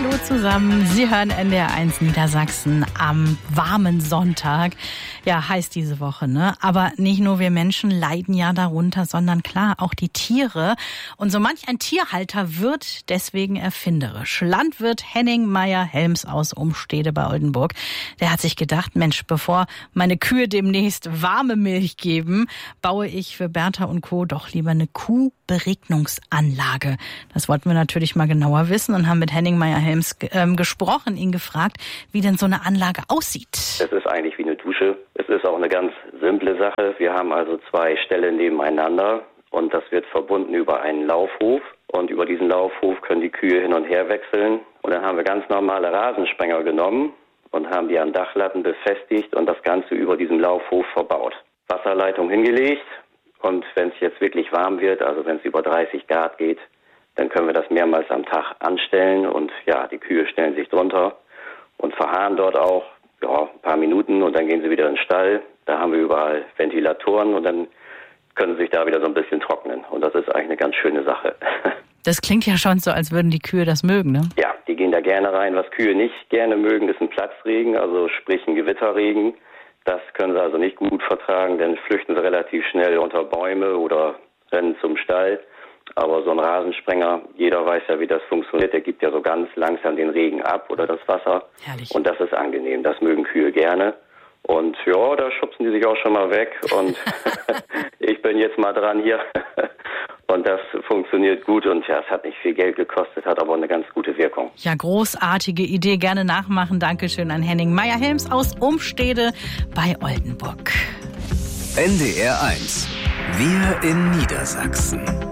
Hallo zusammen, Sie hören NDR1 Niedersachsen am warmen Sonntag. Ja, heiß diese Woche, ne? Aber nicht nur wir Menschen leiden ja darunter, sondern klar auch die Tiere. Und so manch ein Tierhalter wird deswegen erfinderisch. Landwirt Henning Meyer-Helms aus Umstede bei Oldenburg, der hat sich gedacht, Mensch, bevor meine Kühe demnächst warme Milch geben, baue ich für Bertha und Co. doch lieber eine Kuhberegnungsanlage. Das wollten wir natürlich mal genauer wissen und haben mit Henning Meyer-Helms gesprochen, ihn gefragt, wie denn so eine Anlage aussieht. Es ist eigentlich wie eine Dusche. Es ist auch eine ganz simple Sache. Wir haben also 2 Ställe nebeneinander und das wird verbunden über einen Laufhof. Und über diesen Laufhof können die Kühe hin und her wechseln. Und dann haben wir ganz normale Rasensprenger genommen und haben die an Dachlatten befestigt und das Ganze über diesem Laufhof verbaut. Wasserleitung hingelegt und wenn es jetzt wirklich warm wird, also wenn es über 30 Grad geht, dann können wir das mehrmals am Tag anstellen und ja, die Kühe stellen sich drunter und verharren dort auch ein paar Minuten und dann gehen sie wieder in den Stall. Da haben wir überall Ventilatoren und dann können sie sich da wieder so ein bisschen trocknen und das ist eigentlich eine ganz schöne Sache. Das klingt ja schon so, als würden die Kühe das mögen, ne? Ja, die gehen da gerne rein. Was Kühe nicht gerne mögen, ist ein Platzregen, also sprich ein Gewitterregen. Das können sie also nicht gut vertragen, dann flüchten sie relativ schnell unter Bäume oder rennen zum Stall. Aber so ein Rasensprenger, jeder weiß ja, wie das funktioniert. Der gibt ja so ganz langsam den Regen ab oder das Wasser. Herrlich. Und das ist angenehm. Das mögen Kühe gerne. Und ja, da schubsen die sich auch schon mal weg. Und ich bin jetzt mal dran hier. Und das funktioniert gut. Und ja, es hat nicht viel Geld gekostet, hat aber eine ganz gute Wirkung. Ja, großartige Idee. Gerne nachmachen. Dankeschön an Henning Meyer-Helms aus Umstede bei Oldenburg. NDR1. Wir in Niedersachsen.